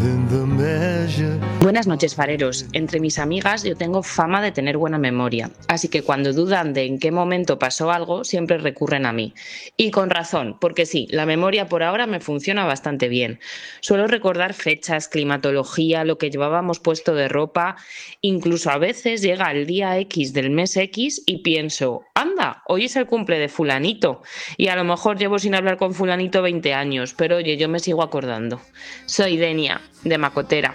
Buenas noches, fareros. Entre mis amigas yo tengo fama de tener buena memoria, así que cuando dudan de en qué momento pasó algo, siempre recurren a mí. Y con razón, porque sí, la memoria por ahora me funciona bastante bien. Suelo recordar fechas, climatología, lo que llevábamos puesto de ropa, incluso a veces llega el día X del mes X y pienso, anda, hoy es el cumple de fulanito, y a lo mejor llevo sin hablar con fulanito 20 años, pero oye, yo me sigo acordando. Soy Denia, de Macotera.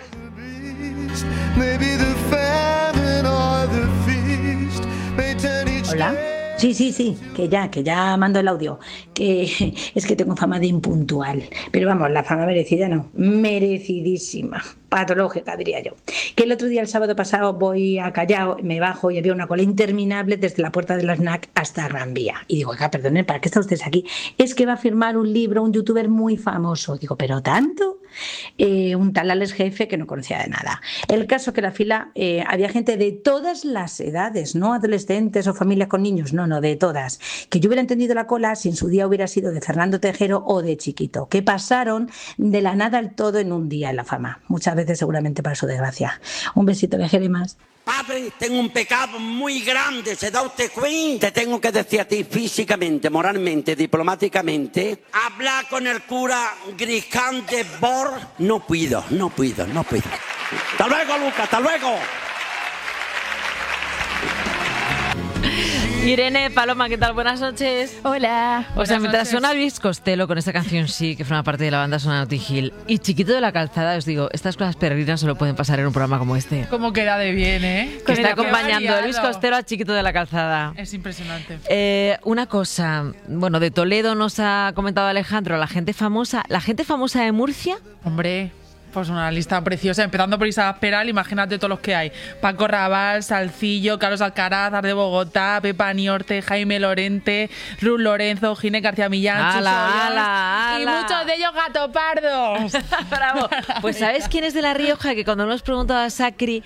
Hola. Sí, que ya mando el audio. Que es que tengo fama de impuntual. Pero vamos, la fama merecida no, merecidísima. Patológica, diría yo. Que el otro día, el sábado pasado, voy a Callao, me bajo y había una cola interminable desde la puerta del snack hasta Gran Vía. Y digo, oiga, perdonen, ¿para qué está usted aquí? Es que va a firmar un libro un youtuber muy famoso. Digo, ¿pero tanto? Un tal Alex Jefe que no conocía de nada. El caso que en la fila había gente de todas las edades, no adolescentes o familias con niños, no, de todas. Que yo hubiera entendido la cola si en su día hubiera sido de Fernando Tejero o de Chiquito, que pasaron de la nada al todo en un día en la fama. Muchas veces seguramente para su desgracia. Un besito, de más. Padre, tengo un pecado muy grande, ¿se da usted cuenta? Te tengo que decir a ti físicamente, moralmente, diplomáticamente. Hablar con el cura Griscán de Bor. No puedo. Hasta luego, Lucas, hasta luego. Irene, Paloma, ¿qué tal? Buenas noches. Hola. O sea, mientras suena Luis Costello con esta canción sí, que forma parte de la banda sonora Notting Hill, y Chiquito de la Calzada, os digo, estas cosas peregrinas solo pueden pasar en un programa como este. Cómo queda de bien, ¿eh? Que está acompañando a Luis Costello a Chiquito de la Calzada. Es impresionante. Una cosa, bueno, de Toledo nos ha comentado Alejandro, la gente famosa de Murcia. Hombre, pues una lista preciosa, empezando por Isabel Peral, imagínate todos los que hay. Paco Raval, Salcillo, Carlos Alcaraz, Ar de Bogotá, Pepa Niorte, Jaime Lorente, Ruth Lorenzo, Ginés García Millán, ¡Ala! y muchos de ellos gatopardos. Bravo. Pues ¿sabes quién es de La Rioja? Que cuando hemos preguntado a Sacri,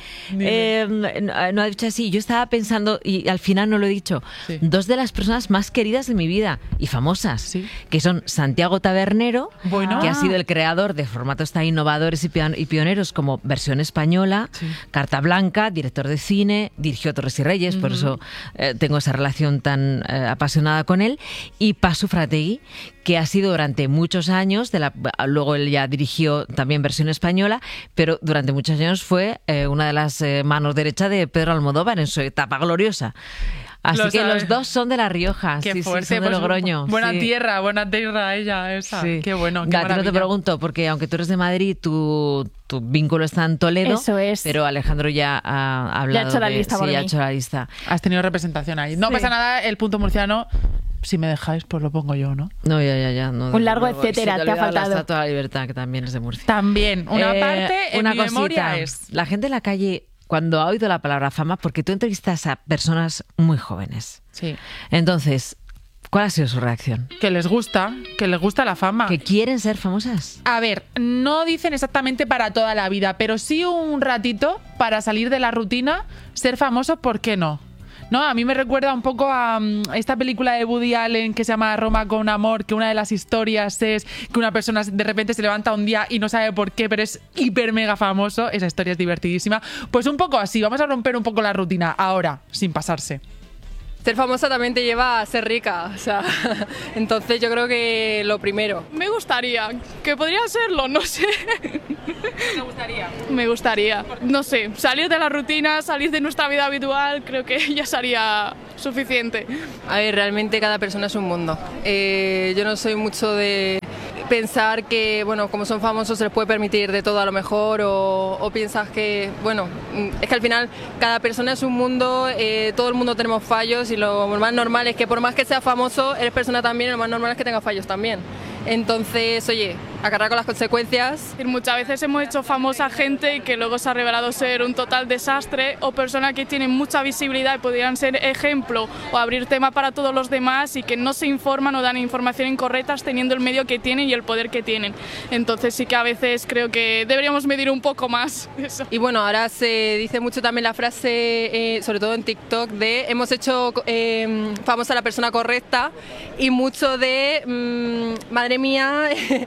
no ha dicho así. Yo estaba pensando, y al final no lo he dicho, sí. Dos de las personas más queridas de mi vida y famosas, sí. Que son Santiago Tabernero, que ha sido el creador de formatos tan innovadores y pioneros como Versión Española, sí. Carta Blanca, director de cine, dirigió Torres y Reyes, por eso tengo esa relación tan apasionada con él, y Pasu Frategui, que ha sido durante muchos años, luego él ya dirigió también Versión Española, pero durante muchos años fue una de las manos derechas de Pedro Almodóvar en su etapa gloriosa. Así que los dos son de La Rioja. Qué fuerte, son de Logroño. Buena tierra ella esa. Sí. Qué bueno, qué maravilla. No te pregunto, porque aunque tú eres de Madrid, tu vínculo está en Toledo. Eso es. Pero Alejandro ya ha hablado. Ya ha hecho la lista por mí. Ha hecho la lista. Has tenido representación ahí. No pasa nada, el punto murciano, si me dejáis, pues lo pongo yo, ¿no? No, ya. No, un largo etcétera, te ha faltado. La Estatua de la Libertad, que también es de Murcia. También. Una parte en mi memoria es... La gente en la calle, cuando ha oído la palabra fama, porque tú entrevistas a personas muy jóvenes. Sí. Entonces, ¿cuál ha sido su reacción? Que les gusta la fama. ¿Que quieren ser famosas? A ver, no dicen exactamente para toda la vida, pero sí un ratito para salir de la rutina, ser famoso, ¿por qué no? No, a mí me recuerda un poco a esta película de Woody Allen que se llama Roma con amor, que una de las historias es que una persona de repente se levanta un día y no sabe por qué, pero es hiper mega famoso. Esa historia es divertidísima. Pues un poco así, vamos a romper un poco la rutina ahora, sin pasarse. Ser famosa también te lleva a ser rica, o sea, entonces yo creo que lo primero. Me gustaría, que podría serlo, no sé. ¿Te gustaría? Me gustaría, no sé, salir de la rutina, salir de nuestra vida habitual, creo que ya sería suficiente. A ver, realmente cada persona es un mundo. Yo no soy mucho de pensar que, bueno, como son famosos se les puede permitir de todo a lo mejor, o piensas que, bueno, es que al final cada persona es un mundo, todo el mundo tenemos fallos y lo más normal es que por más que seas famoso, eres persona también, lo más normal es que tengas fallos también. Entonces, oye, acarrear con las consecuencias. Muchas veces hemos hecho famosa gente que luego se ha revelado ser un total desastre, o personas que tienen mucha visibilidad y podrían ser ejemplo o abrir tema para todos los demás y que no se informan o dan información incorrectas teniendo el medio que tienen y el poder que tienen. Entonces sí que a veces creo que deberíamos medir un poco más eso. Y bueno, ahora se dice mucho también la frase, sobre todo en TikTok, de hemos hecho famosa a la persona correcta, y mucho de madre mía, ¿a quién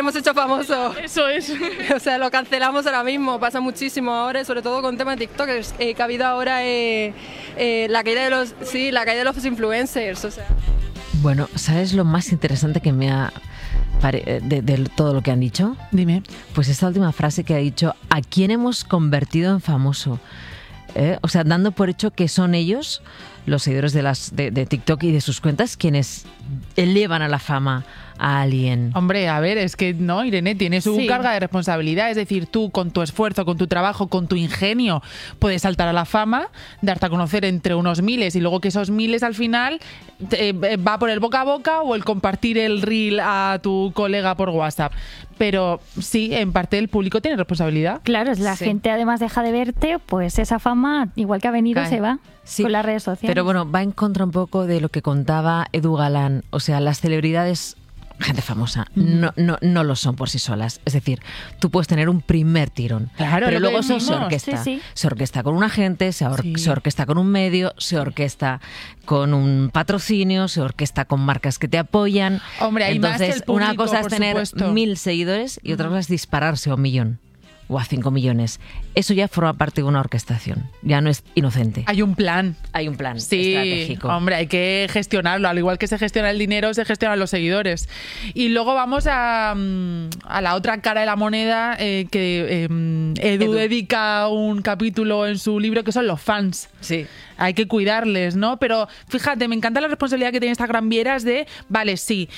hemos hecho famoso. Eso es. O sea, lo cancelamos ahora mismo, pasa muchísimo ahora, sobre todo con temas de TikTokers, que ha habido ahora la caída de los influencers, o sea. Bueno, ¿sabes lo más interesante que me ha de todo lo que han dicho? Dime. Pues esta última frase que ha dicho, ¿a quién hemos convertido en famoso? O sea, dando por hecho que son ellos, los seguidores de TikTok y de sus cuentas, quienes elevan a la fama a alguien. Hombre, a ver, es que no, Irene, tienes una carga de responsabilidad. Es decir, tú con tu esfuerzo, con tu trabajo, con tu ingenio, puedes saltar a la fama, darte a conocer entre unos miles y luego que esos miles al final va por el boca a boca o el compartir el reel a tu colega por WhatsApp. Pero sí, en parte el público tiene responsabilidad. Claro, la gente además deja de verte, pues esa fama, igual que ha venido, se va con las redes sociales. Pero bueno, va en contra un poco de lo que contaba Edu Galán. O sea, las celebridades, gente famosa, no lo son por sí solas. Es decir, tú puedes tener un primer tirón, pero luego eso se orquesta. Sí. Se orquesta con un agente, se orquesta con un medio, se orquesta con un patrocinio, se orquesta con marcas que te apoyan. Hombre, hay entonces, más que el público, una cosa es tener supuesto. 1000 seguidores y otra cosa es dispararse a 1 millón. O a 5 millones. Eso ya forma parte de una orquestación. Ya no es inocente. Hay un plan. Hay un plan estratégico. Hombre, hay que gestionarlo. Al igual que se gestiona el dinero, se gestionan los seguidores. Y luego vamos a la otra cara de la moneda que Edu dedica un capítulo en su libro, que son los fans. Sí. Hay que cuidarles, ¿no? Pero fíjate, me encanta la responsabilidad que tiene esta Gran Vieras de, vale, sí,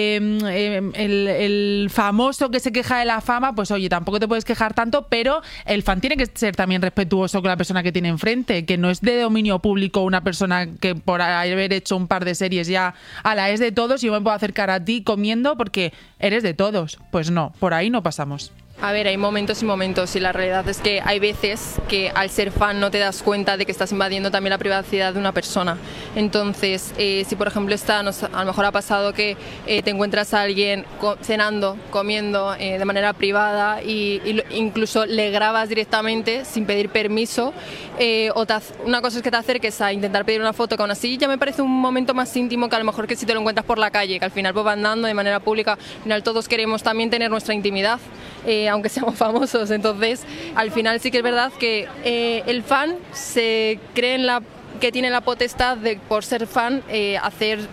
el famoso que se queja de la fama, pues oye, tampoco te puedes quejar tanto, pero el fan tiene que ser también respetuoso con la persona que tiene enfrente, que no es de dominio público una persona que por haber hecho un par de series ya, es de todos y yo me puedo acercar a ti comiendo porque eres de todos. Pues no, por ahí no pasamos. A ver, hay momentos y momentos y la realidad es que hay veces que al ser fan no te das cuenta de que estás invadiendo también la privacidad de una persona. Entonces, si por ejemplo a lo mejor ha pasado que te encuentras a alguien cenando, comiendo de manera privada y incluso le grabas directamente sin pedir permiso, una cosa es que te acerques a intentar pedir una foto, que aún así ya me parece un momento más íntimo que a lo mejor que si te lo encuentras por la calle, que al final pues va andando de manera pública. Al final todos queremos también tener nuestra intimidad. Aunque seamos famosos, entonces al final sí que es verdad que el fan se cree que tiene la potestad de, por ser fan, hacer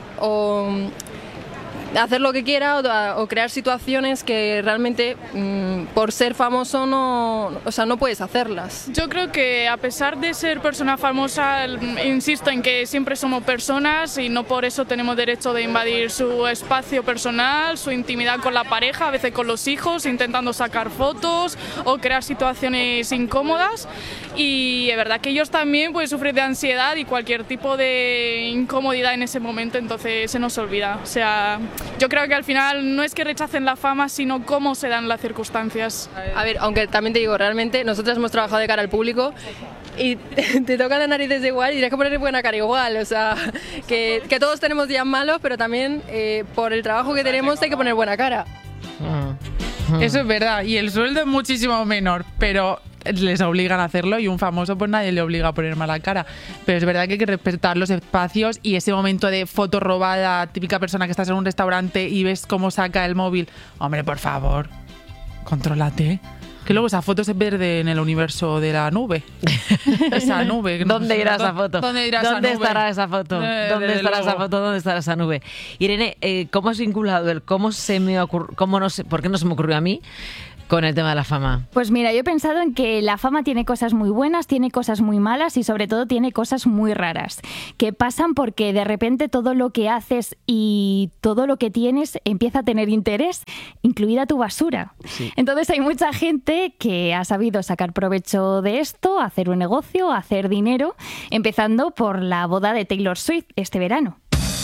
lo que quiera o crear situaciones que realmente por ser famoso no puedes hacerlas. Yo creo que a pesar de ser persona famosa, insisto en que siempre somos personas y no por eso tenemos derecho de invadir su espacio personal, su intimidad con la pareja, a veces con los hijos, intentando sacar fotos o crear situaciones incómodas. Y es verdad que ellos también pueden sufrir de ansiedad y cualquier tipo de incomodidad en ese momento, entonces se nos olvida. O sea, yo creo que al final no es que rechacen la fama, sino cómo se dan las circunstancias. A ver, aunque también te digo, realmente nosotros hemos trabajado de cara al público y te tocan las narices igual y tienes que poner buena cara igual. O sea, que todos tenemos días malos, pero también por el trabajo que tenemos hay que poner buena cara. Eso es verdad, y el sueldo es muchísimo menor, pero les obligan a hacerlo y un famoso pues nadie le obliga a poner mala cara. Pero es verdad que hay que respetar los espacios y ese momento de foto robada, típica persona que estás en un restaurante y ves cómo saca el móvil. Hombre, por favor, contrólate. Que luego esa foto se pierde en el universo de la nube. Esa nube. ¿Dónde irá esa foto? ¿Dónde estará esa foto? ¿Dónde estará esa foto? ¿Dónde estará esa nube? Irene, ¿cómo has vinculado el por qué no se me ocurrió a mí con el tema de la fama? Pues mira, yo he pensado en que la fama tiene cosas muy buenas, tiene cosas muy malas y sobre todo tiene cosas muy raras, que pasan porque de repente todo lo que haces y todo lo que tienes empieza a tener interés, incluida tu basura. Sí. Entonces hay mucha gente que ha sabido sacar provecho de esto, hacer un negocio, hacer dinero, empezando por la boda de Taylor Swift este verano.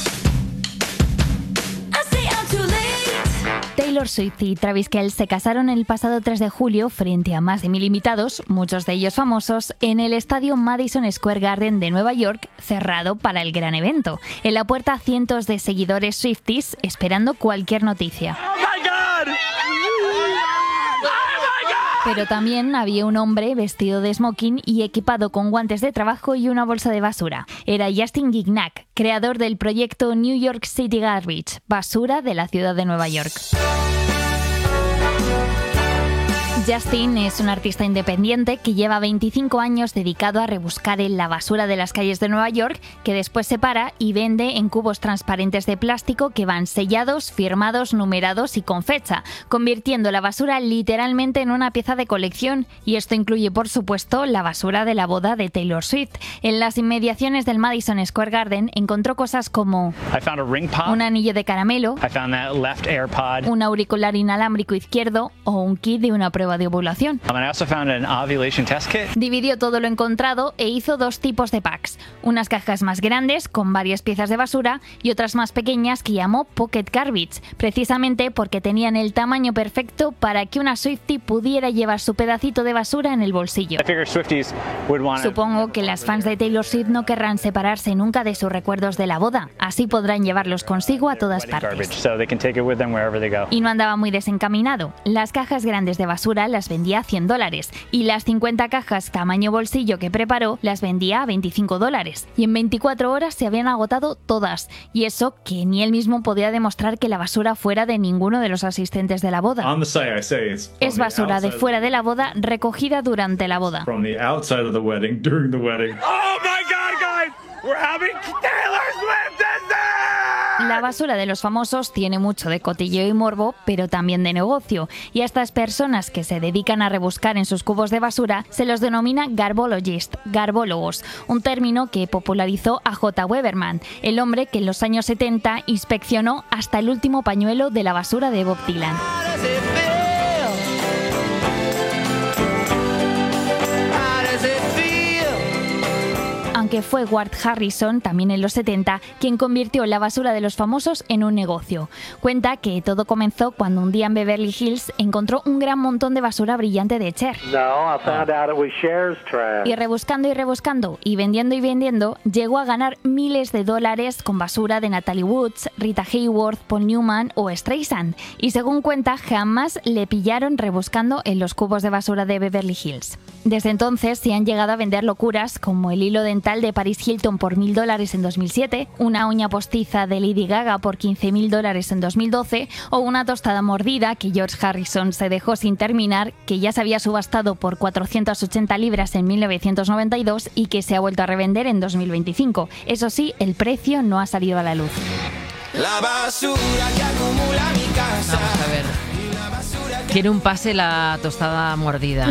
Taylor Swift y Travis Kelce se casaron el pasado 3 de julio frente a más de 1000 invitados, muchos de ellos famosos, en el estadio Madison Square Garden de Nueva York, cerrado para el gran evento. En la puerta cientos de seguidores Swifties esperando cualquier noticia. ¡Oh, my God! Pero también había un hombre vestido de smoking y equipado con guantes de trabajo y una bolsa de basura. Era Justin Gignac, creador del proyecto New York City Garbage, basura de la ciudad de Nueva York. Justin es un artista independiente que lleva 25 años dedicado a rebuscar en la basura de las calles de Nueva York, que después separa y vende en cubos transparentes de plástico que van sellados, firmados, numerados y con fecha, convirtiendo la basura literalmente en una pieza de colección. Y esto incluye, por supuesto, la basura de la boda de Taylor Swift. En las inmediaciones del Madison Square Garden encontró cosas como un anillo de caramelo, un auricular inalámbrico izquierdo o un kit de una prueba de ovulación. Dividió todo lo encontrado e hizo 2 tipos de packs, unas cajas más grandes con varias piezas de basura y otras más pequeñas que llamó Pocket Garbage, precisamente porque tenían el tamaño perfecto para que una Swiftie pudiera llevar su pedacito de basura en el bolsillo. Supongo que las fans de Taylor Swift no querrán separarse nunca de sus recuerdos de la boda, así podrán llevarlos consigo a todas partes. Y no andaba muy desencaminado. Las cajas grandes de basura las vendía a $100 y las 50 cajas tamaño bolsillo que preparó las vendía a $25. Y en 24 horas se habían agotado todas. Y eso que ni él mismo podía demostrar que la basura fuera de ninguno de los asistentes de la boda. Es basura de fuera de la boda recogida durante la boda. Oh my God, guys! We're having Taylor Swift in there! La basura de los famosos tiene mucho de cotilleo y morbo, pero también de negocio. Y a estas personas que se dedican a rebuscar en sus cubos de basura se los denomina garbologist, garbólogos, un término que popularizó a J. Weberman, el hombre que en los años 70 inspeccionó hasta el último pañuelo de la basura de Bob Dylan. Aunque fue Ward Harrison, también en los 70, quien convirtió la basura de los famosos en un negocio. Cuenta que todo comenzó cuando un día en Beverly Hills encontró un gran montón de basura brillante de Cher. Y rebuscando y vendiendo, llegó a ganar miles de dólares con basura de Natalie Woods, Rita Hayworth, Paul Newman o Streisand. Y según cuenta, jamás le pillaron rebuscando en los cubos de basura de Beverly Hills. Desde entonces se han llegado a vender locuras como el hilo dental de Paris Hilton por $1.000 en 2007, una uña postiza de Lady Gaga por $15.000 en 2012 o una tostada mordida que George Harrison se dejó sin terminar, que ya se había subastado por 480 libras en 1992 y que se ha vuelto a revender en 2025. Eso sí, el precio no ha salido a la luz. La basura que acumula mi casa. Vamos a ver. Tiene un pase la tostada mordida.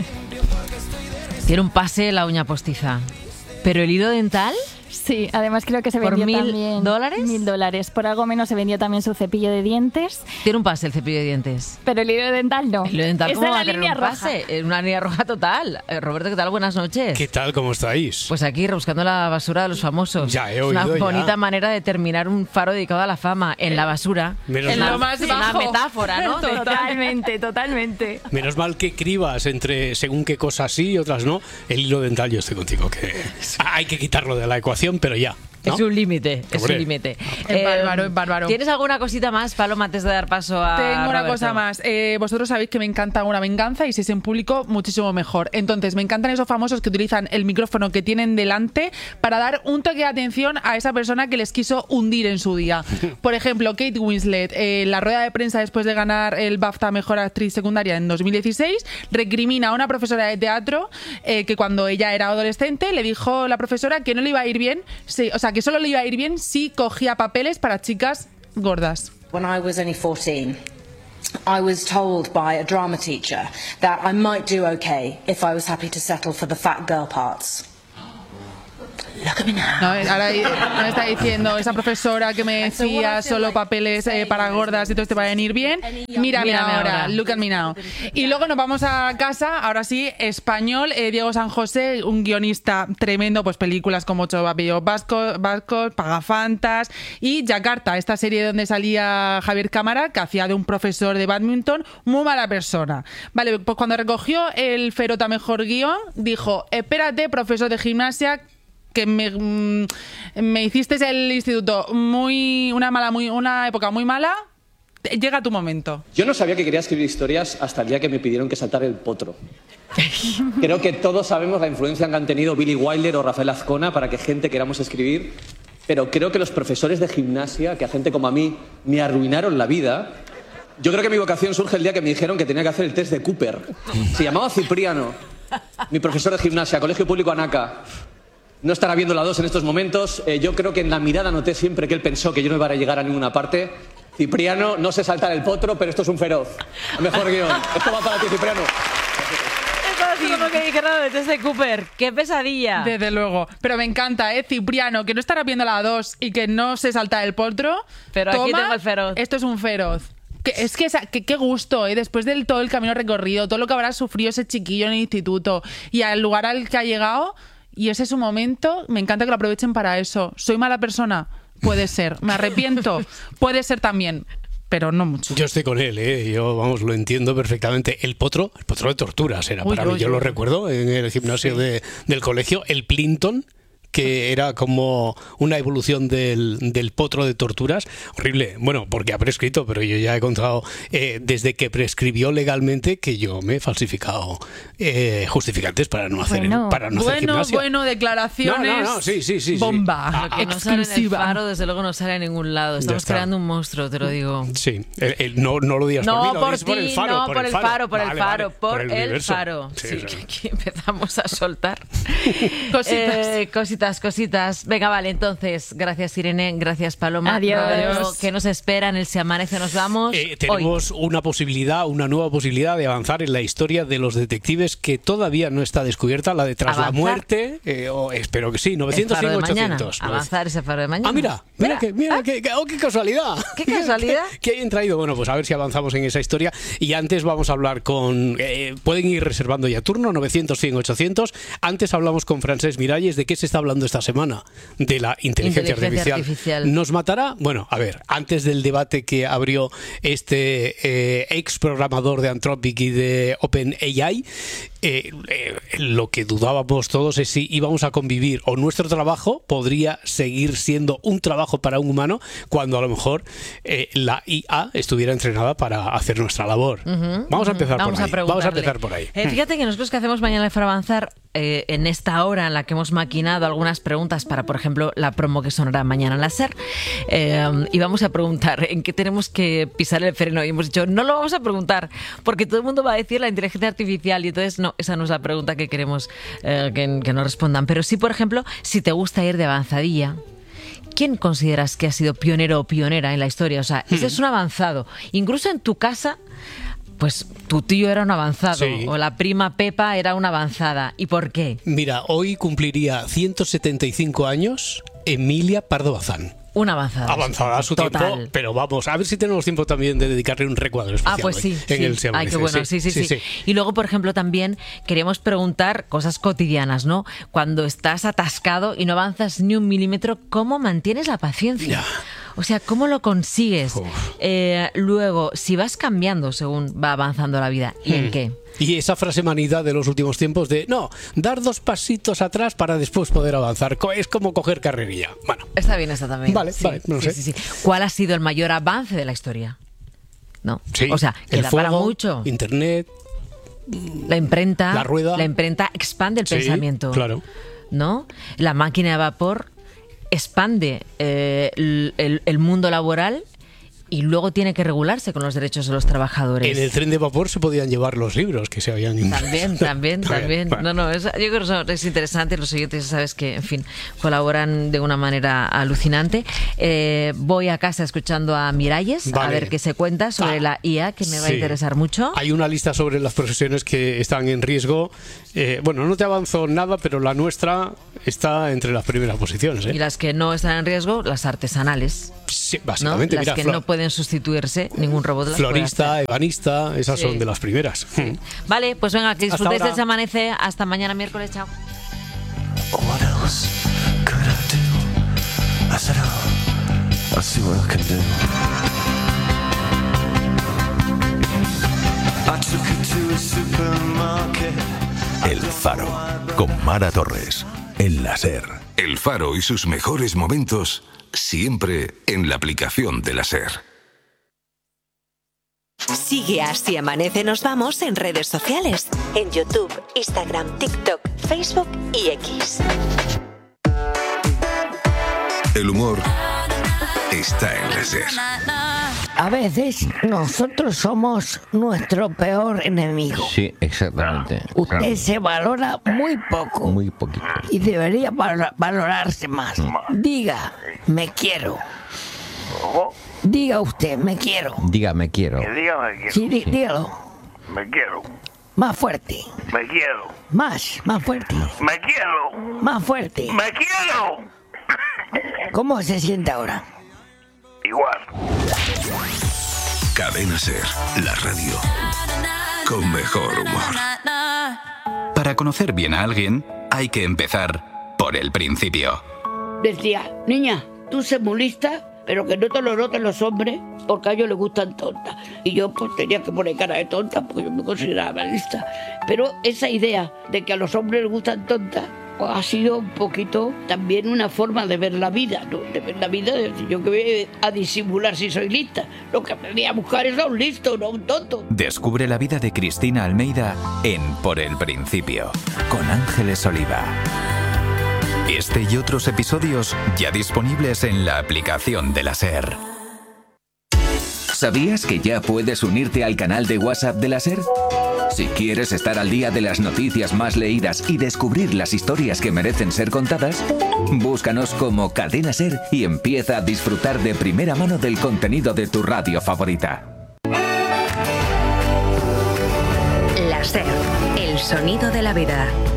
Tiene un pase la uña postiza. ¿Pero el hilo dental? Sí, además creo que se vendió también... ¿Por $1.000? $1.000. Por algo menos se vendió también su cepillo de dientes. Tiene un pase el cepillo de dientes. Pero el hilo dental no. El hilo dental, ¿cómo va a tener un roja. pase? Es una línea roja total. Roberto, ¿qué tal? Buenas noches. ¿Qué tal? ¿Cómo estáis? Pues aquí, rebuscando la basura de los famosos. Ya he es oído una bonita ya. manera de terminar un faro dedicado a la fama en la basura. Menos en mal. lo más Una bajo. metáfora, ¿no? Totalmente. Menos mal que cribas entre según qué cosas sí y otras no. El hilo dental, yo estoy contigo, que hay que quitarlo de la ecuación, pero ya. ¿no? Es un límite, es Hombre. un límite. Es bárbaro, es bárbaro. ¿Tienes alguna cosita más, Paloma, antes de dar paso a Tengo una Roberto? cosa más. Vosotros sabéis que me encanta una venganza y si es en público, muchísimo mejor. Entonces, me encantan esos famosos que utilizan el micrófono que tienen delante para dar un toque de atención a esa persona que les quiso hundir en su día. Por ejemplo, Kate Winslet, en la rueda de prensa después de ganar el BAFTA a Mejor Actriz Secundaria en 2016, recrimina a una profesora de teatro que cuando ella era adolescente le dijo la profesora que no le iba a ir bien, que solo le iba a ir bien si cogía papeles para chicas gordas. When I was only 14, I was told by a drama teacher that I might do okay if I was happy to settle for the fat girl parts. Look at me now. No, ahora me está diciendo esa profesora que me decía solo papeles para gordas y todo te va a venir bien. Mírame ahora, look at me now. Y luego nos vamos a casa, ahora sí, español, Diego San José, un guionista tremendo, pues películas como Ocho apellidos vascos, Pagafantas y Yakarta, esta serie donde salía Javier Cámara, que hacía de un profesor de badminton, muy mala persona. Vale, pues cuando recogió el Ferota Mejor Guión, dijo, espérate, profesor de gimnasia, que me hiciste el instituto una época muy mala, llega tu momento. Yo no sabía que quería escribir historias hasta el día que me pidieron que saltara el potro. Creo que todos sabemos la influencia que han tenido Billy Wilder o Rafael Azcona para que gente queramos escribir, pero creo que los profesores de gimnasia, que a gente como a mí me arruinaron la vida, Yo creo que mi vocación surge el día que me dijeron que tenía que hacer el test de Cooper. Se llamaba Cipriano, mi profesor de gimnasia, Colegio Público Anaca. No estará viendo la 2 en estos momentos. Yo creo que en la mirada noté siempre que él pensó que yo no iba a llegar a ninguna parte. Cipriano, no sé saltar el potro, pero esto es un feroz. El mejor guión. Esto va para ti, Cipriano. Como que dijeron desde Cooper, qué pesadilla. Desde luego. Pero me encanta, Cipriano, que no estará viendo la 2 y que no se salta el potro. Pero toma, aquí tengo el feroz. Esto es un feroz. Qué gusto, después de todo el camino recorrido, todo lo que habrá sufrido ese chiquillo en el instituto y al lugar al que ha llegado, y ese es su momento, me encanta que lo aprovechen para eso. ¿Soy mala persona? Puede ser. ¿Me arrepiento? Puede ser también. Pero no mucho. Yo estoy con él, yo, vamos, lo entiendo perfectamente. El potro de torturas era para mí. Yo lo recuerdo en el gimnasio del colegio. El Plinton, que era como una evolución del potro de torturas. Horrible. Bueno, porque ha prescrito, pero yo ya he contado desde que prescribió legalmente que yo me he falsificado justificantes para no hacer gimnasia. Bueno, declaraciones. No, sí. Bomba. Lo que no sale en el Faro, desde luego no sale en ningún lado. Estamos creando un monstruo, te lo digo. Sí. No lo digas por mí, lo digas por el Faro. No, por el Faro, por el Faro. Por el Faro. Sí, aquí empezamos a soltar. Cositas. Cositas. Venga, vale, entonces, gracias Irene, gracias Paloma. Adiós. ¿Qué nos espera en el Si Amanece Nos Vamos? Tenemos una nueva posibilidad de avanzar en la historia de los detectives que todavía no está descubierta, la de Tras la Muerte, espero que sí, 900 y 800. Avanzar ese Faro de mañana. Mira qué casualidad. ¿Qué casualidad? ¿Qué hayan traído? Bueno, pues a ver si avanzamos en esa historia. Y antes vamos a hablar con... pueden ir reservando ya turno, 900, 100, 800. Antes hablamos con Francesc Miralles de qué se está hablando esta semana, de la inteligencia artificial. ¿Nos matará? Bueno, a ver, antes del debate que abrió este ex programador de Anthropic y de OpenAI, lo que dudábamos todos es si íbamos a convivir o nuestro trabajo podría seguir siendo un trabajo para un humano cuando a lo mejor la IA estuviera entrenada para hacer nuestra labor. Vamos a empezar por ahí. Fíjate que nosotros que hacemos Mañana para Avanzar, en esta hora en la que hemos maquinado algunas preguntas para, por ejemplo, la promo que sonará mañana en la SER, y vamos a preguntar en qué tenemos que pisar el freno, y hemos dicho, no lo vamos a preguntar porque todo el mundo va a decir la inteligencia artificial, y entonces no, esa no es la pregunta que queremos que nos respondan, pero sí, por ejemplo, si te gusta ir de avanzadilla. ¿Quién consideras que ha sido pionero o pionera en la historia? O sea, ese es un avanzado. Incluso en tu casa, pues tu tío era un avanzado, o la prima Pepa era una avanzada. ¿Y por qué? Mira, hoy cumpliría 175 años Emilia Pardo Bazán. Una avanzada. Avanzada a su tiempo, pero vamos, a ver si tenemos tiempo también de dedicarle un recuadro especial. Pues sí, en el Se Amanece. Ay, qué bueno, sí. Y luego, por ejemplo, también queríamos preguntar cosas cotidianas, ¿no? Cuando estás atascado y no avanzas ni un milímetro, ¿cómo mantienes la paciencia? O sea, ¿cómo lo consigues? Luego, si vas cambiando según va avanzando la vida, ¿y en qué? Y esa frase manida de los últimos tiempos de, no, dar 2 pasitos atrás para después poder avanzar. Es como coger carrerilla. Bueno. Está bien esta también. Vale, no sé. Sí. ¿Cuál ha sido el mayor avance de la historia? ¿No? Sí, o sea, que el da fuego, para mucho. Internet, la imprenta. la rueda. La imprenta expande el pensamiento. Claro. ¿No? La máquina de vapor expande el mundo laboral y luego tiene que regularse con los derechos de los trabajadores. En el tren de vapor se podían llevar los libros que se habían También. Bueno. No, yo creo que es interesante. Los oyentes, sabes que, en fin, colaboran de una manera alucinante. Voy a casa escuchando a Miralles, a ver qué se cuenta sobre la IA, que me va a interesar mucho. Hay una lista sobre las profesiones que están en riesgo. Bueno, no te avanzo nada, pero la nuestra está entre las primeras posiciones. Y las que no están en riesgo, las artesanales. Sí, básicamente. ¿no? Las que no pueden sustituirse, ningún robot las florista, ebanista, esas son de las primeras. Sí. Vale, pues venga, que disfrutéis del Se Amanece. Hasta mañana miércoles, chao. El Faro, con Mara Torres, en la SER. El Faro y sus mejores momentos siempre en la aplicación de la SER. Sigue a Si Amanece Nos Vamos en redes sociales, en YouTube, Instagram, TikTok, Facebook y X. El humor está en la SER. A veces nosotros somos nuestro peor enemigo. Sí, exactamente. Usted se valora muy poco. Muy poquito. Y debería valorarse más. Diga, me quiero. Diga usted, me quiero. Diga, me quiero. Diga, me quiero. Sí, dígalo. Me quiero. Más fuerte. Me quiero. Más fuerte. Me quiero. Más fuerte. Me quiero. ¿Cómo se siente ahora? Igual. Cadena SER, la radio con mejor humor. Para conocer bien a alguien, hay que empezar por el principio. Decía, niña, tú sé muy lista, pero que no te lo noten los hombres, porque a ellos les gustan tontas. Y yo pues tenía que poner cara de tonta, porque yo me consideraba lista. Pero esa idea de que a los hombres les gustan tontas, pues ha sido un poquito también una forma de ver la vida, ¿no? De ver la vida, de decir, yo que voy a disimular si soy lista. Lo que aprendí a buscar es a un listo, no a un tonto. Descubre la vida de Cristina Almeida en Por el Principio, con Ángeles Oliva. Este y otros episodios ya disponibles en la aplicación de la SER. ¿Sabías que ya puedes unirte al canal de WhatsApp de la SER? Si quieres estar al día de las noticias más leídas y descubrir las historias que merecen ser contadas, búscanos como Cadena SER y empieza a disfrutar de primera mano del contenido de tu radio favorita. La SER, el sonido de la vida.